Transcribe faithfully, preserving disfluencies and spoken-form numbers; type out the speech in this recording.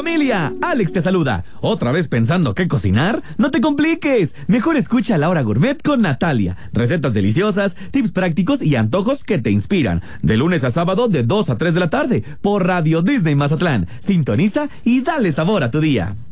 familia! Alex te saluda. ¿Otra vez pensando qué cocinar? No te compliques. Mejor escucha La Hora Gourmet con Natalia. Recetas deliciosas, tips prácticos y antojos que te inspiran. De lunes a sábado de dos a tres de la tarde por Radio Disney Mazatlán. Sintoniza y dale sabor a tu día.